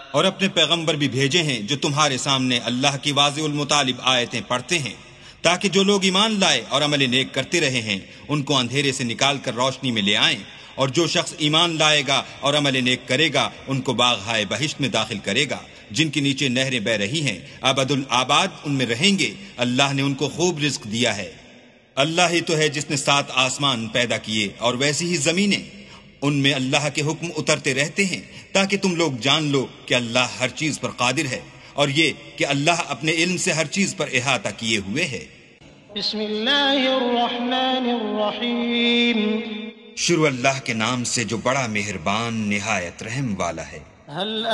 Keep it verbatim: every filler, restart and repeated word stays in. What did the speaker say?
और अपने पैगंबर भी भेजे हैं जो तुम्हारे सामने अल्लाह की वाज़िउल मुतालिब आयतें पढ़ते हैं, ताकि जो लोग ईमान लाए और अमल नेक करते रहे हैं उनको अंधेरे से निकाल कर रोशनी में ले आएं, और जो शख्स ईमान लाएगा और अमल नेक करेगा उनको बाग़-ए बहिश्त में दाखिल करेगा, जिनके नीचे नहरें बह रही हैं, अबदुल आबाद उनमें रहेंगे। अल्लाह ने उनको खूब रिज़्क दिया है। अल्लाह ही तो है जिसने सात आसमान पैदा किए और वैसी ही जमीनें, उनमें अल्लाह के हुक्म उतरते रहते हैं ताकि तुम लोग जान लो कि अल्लाह हर चीज पर कादिर है, और ये कि अल्लाह अपने इल्म से हर चीज पर इहाता किए हुए है। शुरू अल्लाह के नाम से जो बड़ा मेहरबान निहायत रहम वाला है।